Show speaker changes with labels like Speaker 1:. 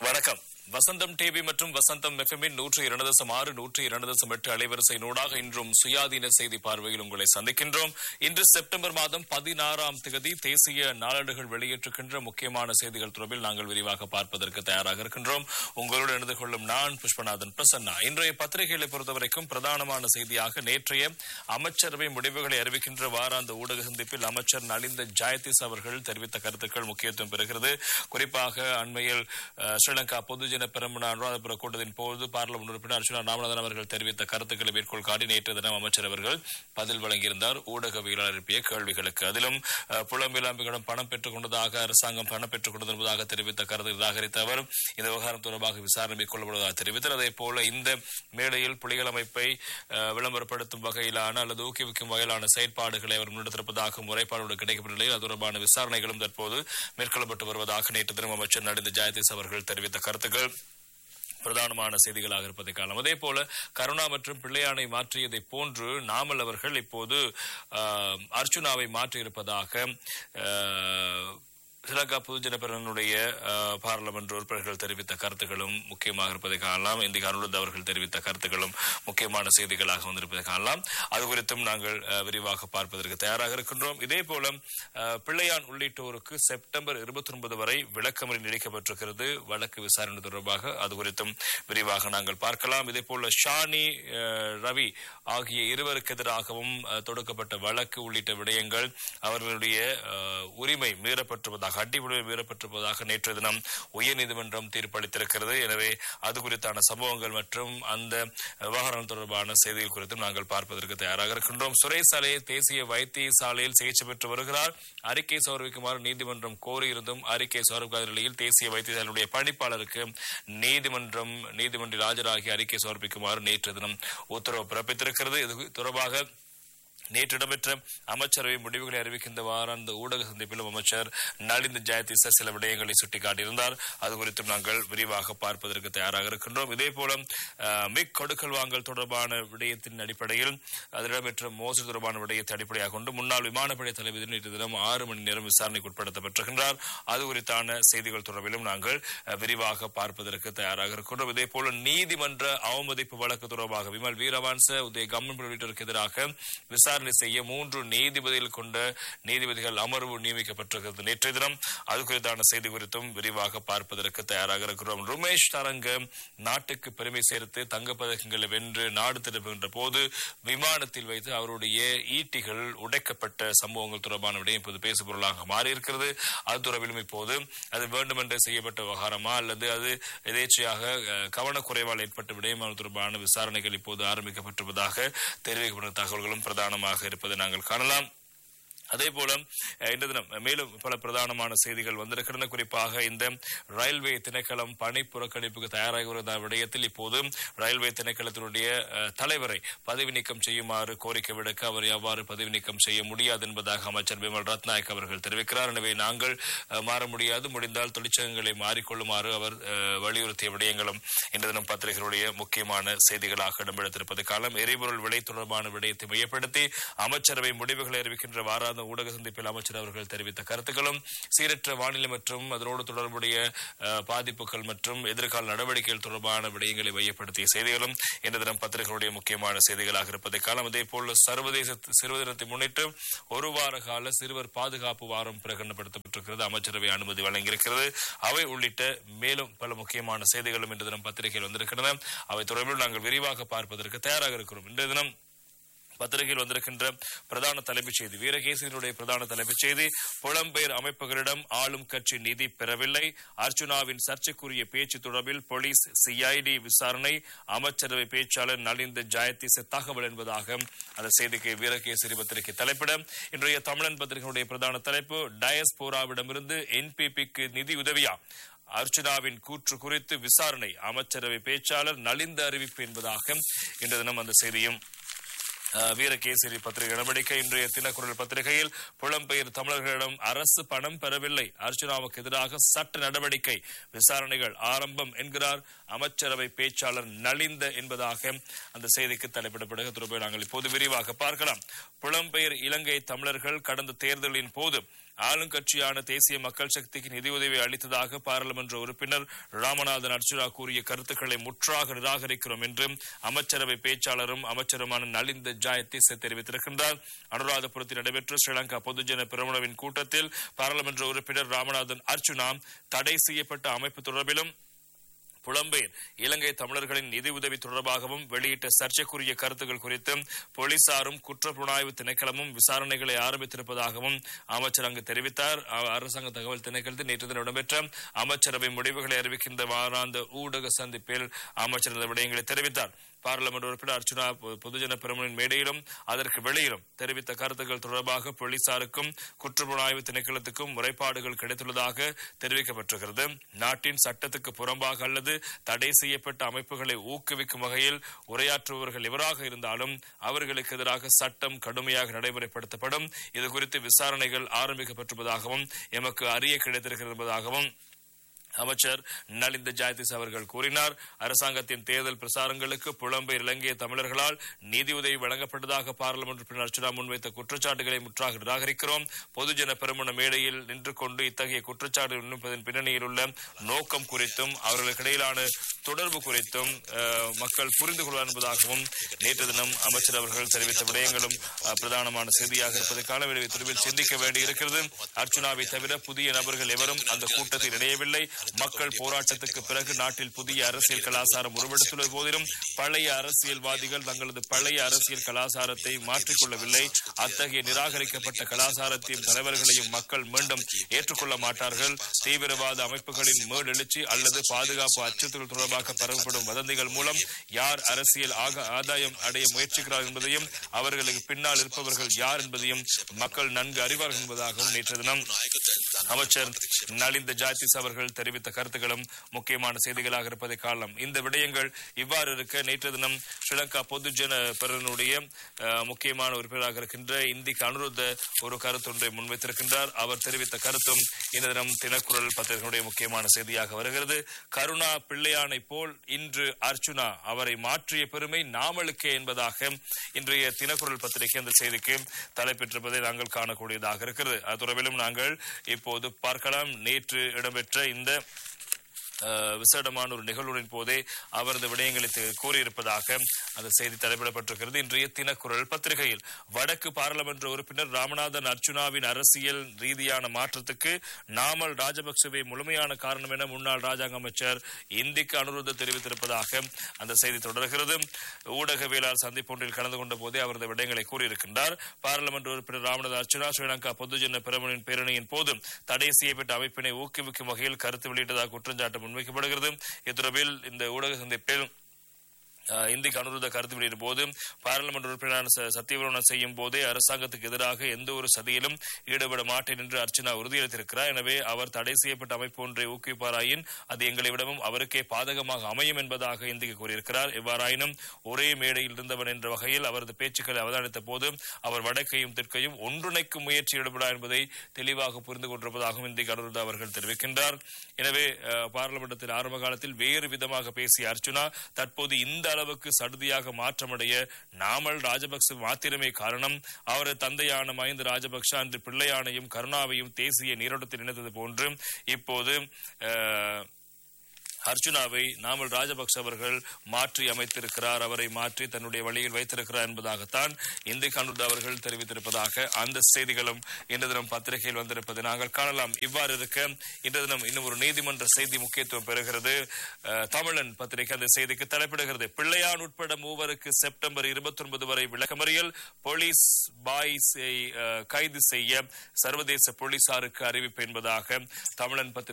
Speaker 1: வணக்கம். வசந்தம் டிவி மற்றும் வசந்தம் எஃப்எம்மின் 102.6 102.8 அலைவரிசை நூடாக இன்றும் சுயாதீன செய்தி பார்வையில் உங்களை சந்திக்கின்றோம். இன்று செப்டம்பர் மாதம் 16ஆம் தேதி தேசிய நாளேடுகள் வெளியிட்டிருக்கின்ற முக்கியமான செய்திகள் தொடர்பில் நாங்கள் விரிவாக பார்ப்பதற்கு தயாராக இருக்கின்றோம். உங்களோடு இணைந்து கொள்ளும் நான் புஷ்பநாதன் பிரசன்னா. இன்றைய பத்திரிகைகளை பொறுத்தவரைக்கும் பிரதானமான செய்தியாக நேற்றைய அமைச்சரவை முடிவுகளை அறிவிக்கின்ற வாராந்த ஊடக சந்திப்பில் அமைச்சர் நலிந்த ஜெயதிஸ் அவர்கள் தெரிவித்த கருத்துக்கள் முக்கியத்துவம் பெறுகிறது. குறிப்பாக அண்மையில் ஸ்ரீலங்கா பொதுஜன பெரமுன அனுராதபுர கூட்டத்தின் போது பார்லிமென்ட் உறுப்பினர் அர்ச்சுனா ராமநாதன் அவர்கள் தெரிவித்த கருத்துக்களை மேற்கோள் காட்டி நேற்று தினம் அமைச்சர் அவர்கள் பதில் வழங்கியிருந்தார் ஊடகவியலாளர் எழுப்பிய கேள்விகளுக்கு. அதிலும் புலம்பெயர்ந்தவர்களிடம் பணம் பெற்றுக் கொண்டதாக அரசாங்கம் பணம் பெற்றுக் கொண்டது என்பதாக தெரிவித்த கருத்தை நிராகரித்த அவர் இந்த விவகாரம் தொடர்பாக விசாரணை மேற்கொள்ளப்படுவதாக தெரிவித்தார். அதே போல இந்த மேடையில் புலிகள் அமைப்பை விளம்பரப்படுத்தும் வகையிலான அல்லது ஊக்குவிக்கும் வகையிலான செயற்பாடுகளை அவர் முன்னெடுத்திருப்பதாக முறைப்பாடு கிடைக்கப்பட்ட நிலையில் அது தொடர்பான விசாரணைகளும் தற்போது மேற்கொள்ளப்பட்டு வருவதாக நேற்று தினம் அமைச்சர் நலிந்த ஜெயதிஸ் அவர்கள் தெரிவித்த கருத்துக்கள் பிரதானமான செய்திகளாக இருப்பதை காணலாம். அதே போல கருணா மற்றும் பிள்ளையானை மாற்றியதை போன்று நாமல் அவர்கள் இப்போது அர்ச்சுனாவை மாற்றியிருப்பதாக ஸ்ரீலங்கா பொதுஜன பெரமுனுடைய பார்லிமென்ட் உறுப்பினர்கள் தெரிவித்த கருத்துக்களும் முக்கியமாக இருப்பதை காணலாம். இந்திய அனுருத் அவர்கள் தெரிவித்த கருத்துக்களும் முக்கியமான செய்திகளாக வந்திருப்பதை காணலாம். அது குறித்தும் நாங்கள் விரிவாக பார்ப்பதற்கு தயாராக இருக்கின்றோம். இதே போல பிள்ளையான் உள்ளிட்டோருக்கு செப்டம்பர் 29 வரை விளக்கமறி நீடிக்கப்பட்டிருக்கிறது வழக்கு விசாரணை தொடர்பாக. அது குறித்தும் விரிவாக நாங்கள் பார்க்கலாம். இதே போல ஷானி ரவி ஆகிய இருவருக்கு எதிராகவும் தொடுக்கப்பட்ட வழக்கு உள்ளிட்ட விடயங்கள் அவர்களுடைய உரிமை மீறப்பட்டிருப்பதாக அடிப்படை மீறப்பட்டிருப்பதாக நேற்று தினம் உயர்நீதிமன்றம் தீர்ப்பளித்திருக்கிறது. எனவே அது குறித்தான சம்பவங்கள் மற்றும் அந்த விவகாரம் தொடர்பான செய்திகள் குறித்தும் நாங்கள் பார்ப்பதற்கு தயாராக இருக்கின்றோம். சுரேசாலை தேசிய வைத்தியசாலையில் சிகிச்சை பெற்று வருகிறார். அறிக்கை சமர்ப்பிக்குமாறு நீதிமன்றம் கோரியிருந்தும் அறிக்கை சமர்ப்பிக்காத நிலையில் தேசிய வைத்தியசாலையுடைய பணிப்பாளருக்கு நீதிமன்றில் ஆஜராகி அறிக்கை சமர்ப்பிக்குமாறு நேற்று தினம் உத்தரவு பிறப்பித்திருக்கிறது. இது தொடர்பாக நேற்று இடம்பெற்ற அமைச்சரவை முடிவுகளை அறிவிக்கின்ற வாராந்த ஊடக சந்திப்பிலும் அமைச்சர் நலிந்த ஜெயதிஸ் சில விடயங்களை சுட்டிக்காட்டியிருந்தார். அது குறித்தும் நாங்கள் விரிவாக பார்ப்பதற்கு தயாராக இருக்கின்றோம். இதே போல மிக் கொடுக்கல் வாங்கல் தொடர்பான விடயத்தின் அடிப்படையில் அதில் இடம்பெற்ற மோசடி தொடர்பான விடயத்தை அடிப்படையாக கொண்டு முன்னாள் விமானப்படை தளபதி நேற்று தினம் 6 மணி நேரம் விசாரணைக்கு உட்படுத்தப்பட்டிருக்கின்றார். அது குறித்தான செய்திகள் தொடர்பிலும் நாங்கள் விரிவாக பார்ப்பதற்கு தயாராக இருக்கின்றோம். இதே போல நீதிமன்ற அவமதிப்பு வழக்கு தொடர்பாக விமல் வீரவான்ச உதய கம்மன் உள்ளிட்டோருக்கு எதிராக விசாரணை செய்ய 3 நீதிபதிகள் கொண்ட நீதிபதிகள் அமர்வு நியமிக்கப்பட்டிருக்கிறது நேற்றைய தினம். அது குறித்தான செய்தி குறித்தும் விரிவாக பார்ப்பதற்கு தயாராக இருக்கிறோம். ருமேஷ் தரங்க நாட்டுக்கு பெருமை சேர்த்து தங்கப்பதக்கங்களை வென்று நாடு திரும்புகின்ற போது விமானத்தில் வைத்து அவருடைய ஈட்டிகள் உடைக்கப்பட்ட சம்பவங்கள் தொடர்பான விடயம் இப்போது பேசுபொருளாக மாறியிருக்கிறது. அது தொடர்பிலும் இப்போது அது வேண்டுமென்றே செய்யப்பட்ட விவகாரமா அல்லது அது எதேச்சையாக கவனக்குறைவால் ஏற்பட்ட விடயம் தொடர்பான விசாரணைகள் இப்போது ஆரம்பிக்கப்பட்டிருப்பதாக தெரிவிக்கப்பட்ட தகவல்களும் பிரதானமாக இருப்பதை நாங்கள் காணலாம். அதே போல இன்று தினம் மேலும் பல பிரதானமான செய்திகள் வந்திருக்கின்றன. குறிப்பாக இந்த ரயில்வே திணைக்களம் பணி புறக்கணிப்புக்கு தயாராகி வருகிற விடயத்தில் இப்போது ரயில்வே திணைக்களத்தினுடைய தலைவரை பதவி நீக்கம் செய்யுமாறு கோரிக்கை விடுக்க அவர் எவ்வாறு பதவி நீக்கம் செய்ய முடியாது என்பதாக அமைச்சர் பிமல் ரத்நாயக் அவர்கள் தெரிவிக்கிறார். எனவே நாங்கள் மாற முடியாது, முடிந்தால் தொழிற்சங்கங்களை மாறிக்கொள்ளுமாறு அவர் வலியுறுத்திய விடயங்களும் இன்று தினம் பத்திரிகைகளுடைய முக்கியமான செய்திகளாக இடம்பெடுத்திருப்பது காலம். எரிபொருள் விலை தொடர்பான விடயத்தை மையப்படுத்தி அமைச்சரவை முடிவுகளை அறிவிக்கின்ற வாராந்த ஊடக சந்திப்பில் அமைச்சர் அவர்கள் தெரிவித்த கருத்துக்களும் சீரற்ற வானிலை மற்றும் அதனோடு தொடர்புடைய பாதிப்புகள் மற்றும் எதிர்கால நடவடிக்கைகள் தொடர்பான விடயங்களை மையப்படுத்திய செய்திகளும் இன்று தினம் பத்திரிகைகளுடைய முக்கியமான செய்திகளாக இருப்பதை காலம். அதே போல சர்வதேச சிறுவர் தினத்தை முன்னிட்டு ஒரு வார கால சிறுவர் பாதுகாப்பு வாரம் பிரகடனப்படுத்தப்பட்டிருக்கிறது. அமைச்சரவை அனுமதி வழங்கியிருக்கிறது. அவை உள்ளிட்ட மேலும் பல முக்கியமான செய்திகளும் இன்று தினம் பத்திரிகையில் வந்திருக்கின்றன. அவை தொடர்பில் நாங்கள் விரிவாக பார்ப்பதற்கு தயாராக இருக்கிறோம். இன்றைய தினம் பத்திரிகையில் வந்திருக்கின்ற பிரதான தலைப்புச் செய்தி வீரகேசனுடைய பிரதான தலைப்புச் செய்தி புலம்பெயர் அமைப்புகளிடம் ஆளும் கட்சி நிதி பெறவில்லை. அர்ச்சுனாவின் சர்ச்சைக்குரிய பேச்சு தொடர்பில் போலீஸ் சிஐடி விசாரணை அமைச்சரவை பேச்சாளர் நலிந்த ஜெயதிஸ் தகவல் என்பதாக அந்த செய்திக்கு வீரகேசரி பத்திரிகை தலைப்பிட இன்றைய தமிழன் பத்திரிகையுடைய பிரதான தலைப்பு டயஸ்போராவிடமிருந்து என்பிபிக்கு நிதி உதவியா அர்ச்சுனாவின் கூற்று குறித்து விசாரணை அமைச்சரவை பேச்சாளர் நலிந்த அறிவிப்பு என்பதாக இன்று தினம் அந்த செய்தியும் வீரகேசரி பத்திரிகை நடவடிக்கை. இன்றைய தினக்குரல் பத்திரிகையில் புலம்பெயர் தமிழர்களிடம் அரசு பணம் பெறவில்லை, அர்ச்சுனாவுக்கு எதிராக சட்ட நடவடிக்கை, விசாரணைகள் ஆரம்பம் என்கிறார் அமைச்சரவை பேச்சாளர் நலிந்த என்பதாக அந்த செய்திக்கு தலைப்பிடப்படுகிறது. நாங்கள் இப்போது விரிவாக பார்க்கலாம். புலம்பெயர் இலங்கை தமிழர்கள் கடந்த தேர்தலின் போது ஆளுங்கட்சியான தேசிய மக்கள் சக்திக்கு நிதியுதவி அளித்ததாக பாராளுமன்ற உறுப்பினர் ராமநாதன் அர்ச்சுனா கூறிய கருத்துக்களை முற்றாக நிராகரிக்கிறோம் என்று அமைச்சரவை பேச்சாளரும் அமைச்சருமான நலிந்த ஜாயதிச தெரிவித்திருக்கின்றார். அனுராதபுரத்தில் நடைபெற்ற ஸ்ரீலங்கா பொதுஜன பெரமுனவின் கூட்டத்தில் பாராளுமன்ற உறுப்பினர் ராமநாதன் அர்ச்சுனா தடை செய்யப்பட்ட அமைப்பு தொடர்பிலும் புலம்பெயர் இலங்கை தமிழர்களின் நிதி உதவி தொடர்பாகவும் வெளியிட்ட சர்ச்சைக்குரிய கருத்துக்கள் குறித்து போலீசாரும் குற்றப்புலனாய்வு திணைக்களமும் விசாரணைகளை ஆரம்பித்திருப்பதாகவும் அமைச்சர் அங்கு தெரிவித்தார். அரசாங்க தகவல் திணைக்களத்தில் நேற்று தினம் இடம்பெற்ற அமைச்சரவை முடிவுகளை அறிவிக்கின்ற வாராந்த ஊடக சந்திப்பில் அமைச்சர் இந்த விடயங்களை தெரிவித்தார். பாராளுமன்ற உறுப்பினர் அர்ச்சுனா பொதுஜன பெரமுனின் மேடையிலும் அதற்கு வெளியிலும் தெரிவித்த கருத்துக்கள் தொடர்பாக போலீசாருக்கும் குற்றப்புலனாய்வு திணைக்களத்துக்கும் முறைப்பாடுகள் கிடைத்துள்ளதாக தெரிவிக்கப்பட்டிருக்கிறது. நாட்டின் சட்டத்துக்கு புறம்பாக அல்லது தடை செய்யப்பட்ட அமைப்புகளை ஊக்குவிக்கும் வகையில் உரையாற்றுபவர்கள் எவராக இருந்தாலும் அவர்களுக்கு எதிராக சட்டம் கடுமையாக நடைமுறைப்படுத்தப்படும். இதுகுறித்து விசாரணைகள் ஆரம்பிக்கப்பட்டிருப்பதாகவும் எமக்கு அறிய கிடைத்திருக்கிறது என்பதாகவும் அமைச்சர் நலிந்த ஜாயதிஸ் அவர்கள் கூறினார். அரசாங்கத்தின் தேர்தல் பிரசாரங்களுக்கு புலம்பெயர் இலங்கை தமிழர்களால் நிதியுதவி வழங்கப்பட்டதாக பாராளுமன்ற உறுப்பினர் அர்ச்சுனா முன்வைத்த குற்றச்சாட்டுகளை முற்றாக நிராகரிக்கிறோம். பொதுஜன பெரமுன மேடையில் நின்று கொண்டு இத்தகைய குற்றச்சாட்டு முன்வைப்பதன் பின்னணியில் உள்ள நோக்கம் குறித்தும் அவர்களுக்கு இடையிலான தொடர்பு குறித்தும் மக்கள் புரிந்து கொள்வார் என்பதாகவும் நேற்று தினம் அமைச்சர் அவர்கள் தெரிவித்த விடயங்களும் பிரதானமான செய்தியாக இருப்பதற்கான தொடர்பில் சிந்திக்க வேண்டியிருக்கிறது. அர்ச்சுனாவை தவிர புதிய நபர்கள் எவரும் அந்த கூட்டத்தில் இணையவில்லை. மக்கள் போராட்டத்துக்கு பிறகு நாட்டில் புதிய அரசியல் கலாச்சாரம் உருவெடுத்துள்ள போதிலும் பழைய அரசியல்வாதிகள் தங்களது பழைய அரசியல் கலாச்சாரத்தை மாற்றிக்கொள்ளவில்லை. அத்தகைய நிராகரிக்கப்பட்ட கலாச்சாரத்தையும் தலைவர்களையும் மக்கள் மீண்டும் ஏற்றுக்கொள்ள மாட்டார்கள். தீவிரவாத அமைப்புகளின் மேலெழுச்சி அல்லது பாதுகாப்பு அச்சுறுத்தல் தொடர்பாக பரவப்படும் வதந்திகள் மூலம் யார் அரசியல் ஆதாயம் அடைய முயற்சிக்கிறார் என்பதையும் அவர்களுக்கு பின்னால் இருப்பவர்கள் யார் என்பதையும் மக்கள் நன்கு அறிவார்கள் என்பதாகவும் நேற்று தினம் அமைச்சர் நலிந்த ஜாயதிஸ் அவர்கள் தெரிவித்த கருத்துக்களும் முக்கியமான செய்திகளாக இருப்பதை காணலாம். இந்த விடயங்கள் இவ்வாறு இருக்க நேற்று தினம் ஸ்ரீலங்கா பொதுஜன பெரமுனுடைய முக்கியமான உறுப்பினராக இருக்கின்ற இந்திக்கு அனுருத்த ஒரு கருத்தொன்றை முன்வைத்திருக்கின்றார். அவர் தெரிவித்த கருத்தும் இந்த தினம் தினக்குரல் பத்திரிகையுடைய முக்கியமான செய்தியாக வருகிறது. கருணா பிள்ளையானை போல் இன்று அர்ச்சுனா, அவரை மாற்றிய பெருமை நாமளுக்கே என்பதாக இன்றைய தினக்குரல் பத்திரிகை அந்த செய்திக்கு தலைப்பெற்றிருப்பதை நாங்கள் காணக்கூடியதாக இருக்கிறது. அது தொடர்பிலும் நாங்கள் இப்போது பார்க்கலாம். நேற்று இடம்பெற்ற இந்த விசேடமான ஒரு நிகழ்வுடன் போதே அவரது விடயங்களை கூறியிருப்பதாக அந்த செய்தி தலைப்பிடப்பட்டிருக்கிறது. இன்றைய தினக்குரல் பத்திரிகையில் வடக்கு பாராளுமன்ற உறுப்பினர் ராமநாதன் அர்ச்சுனாவின் அரசியல் ரீதியான மாற்றத்துக்கு நாமல் ராஜபக்சவே முழுமையான காரணம் என முன்னாள் ராஜாங்க அமைச்சர் இந்திக்கு அனுருத்த தெரிவித்திருப்பதாக அந்த செய்தி தொடர்கிறது. ஊடகவியலாளர் சந்திப்பொன்றில் கலந்து கொண்ட போதே அவரது விடயங்களை கூறியிருக்கின்றார். பாராளுமன்ற உறுப்பினர் ராமநாதன் அர்ச்சுனா ஸ்ரீலங்கா பொதுஜன பெரமுனின் பேரணியின் போது தடை செய்யப்பட்ட அமைப்பினை ஊக்குவிக்கும் வகையில் கருத்து வெளியிட்டதாக குற்றச்சாட்டு முன்வைக்கப்படுகிறது. இத்தொடர்பில் இந்த ஊடக சந்திப்பில் இந்திக்கு அனுருத்த கருத்து வெளியிடும் போது பாராளுமன்ற உறுப்பினர் சத்தியபிரமாணம் செய்யும் போதே அரசாங்கத்துக்கு எதிராக எந்த ஒரு சதியிலும் ஈடுபட மாட்டேன் என்று அர்ச்சுனா உறுதியளித்திருக்கிறார். எனவே அவர் தடை செய்யப்பட்ட அமைப்பு ஒன்றை ஊக்குவிப்பாராயின் அது எங்களை விடவும் அவருக்கே பாதகமாக அமையும் என்பதாக இந்திக்கு கூறியிருக்கிறார். எவ்வாறாயினும் ஒரே மேடையில் இருந்தவன் என்ற வகையில் அவரது பேச்சுக்களை அவதானித்த போது அவர் வடக்கையும் தெற்கையும் ஒன்றிணைக்கும் முயற்சி ஈடுபடார் என்பதை தெளிவாக புரிந்து கொண்டிருப்பதாகவும் இந்திக்கு அனுருத்த அவர்கள் தெரிவிக்கின்றார். எனவே பாராளுமன்றத்தில் ஆரம்ப காலத்தில் வேறு விதமாக பேசிய அர்ச்சுனா தற்போது இந்த அளவுக்கு சடுதியாக மாற்றமடைய நாமல் ராஜபக்ச மாத்திரமே காரணம். அவரது தந்தையான மஹிந்த ராஜபக்ஷ அன்று பிள்ளையானையும் கருணாவையும் தேசிய நீரோட்டத்தில் இணைத்தது போன்று இப்போது அர்ச்சுனாவை நாமல் ராஜபக்ச அவர்கள் மாற்றி அமைத்திருக்கிறார். அவரை மாற்றி தன்னுடைய வழியில் வைத்திருக்கிறார் என்பதாகத்தான் இந்திக்கு அனுருத்த அவர்கள் தெரிவித்திருப்பதாக அந்த செய்திகளும் இன்று தினம் பத்திரிகையில் வந்திருப்பதை நாங்கள் காணலாம். இவ்வாறு இருக்க இன்று தினம் இன்னும் ஒரு நீதிமன்ற செய்தி முக்கியத்துவம் பெறுகிறது. தமிழன் பத்திரிகை அந்த செய்திக்கு தலைப்பிடுகிறது. பிள்ளையான் உட்பட மூவருக்கு செப்டம்பர் 29 வரை விளக்கமறியல், போலீஸ் பாய்ஸை கைது செய்ய சர்வதேச போலீசாருக்கு அறிவிப்பு என்பதாக தமிழன் பத்திரிகை